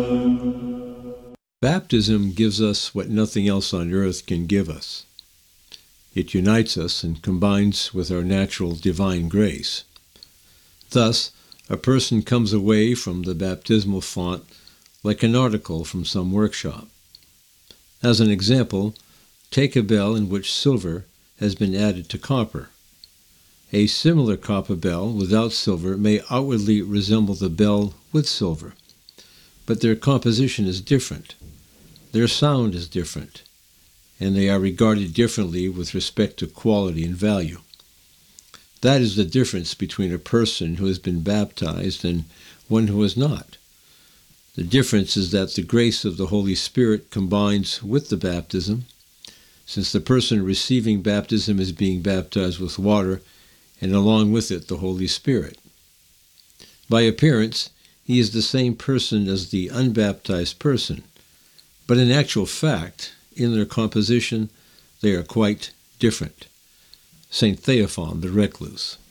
Baptism gives us what nothing else on earth can give us. It unites us and combines with our natural divine grace. Thus, a person comes away from the baptismal font like an article from some workshop. As an example, take a bell in which silver has been added to copper. A similar copper bell without silver may outwardly resemble the bell with silver, but their composition is different. Their sound is different, and they are regarded differently with respect to quality and value. That is the difference between a person who has been baptized and one who has not. The difference is that the grace of the Holy Spirit combines with the baptism, since the person receiving baptism is being baptized with water, and along with it the Holy Spirit. By appearance, he is the same person as the unbaptized person, but in actual fact, in their composition, they are quite different. St. Theophan the Recluse.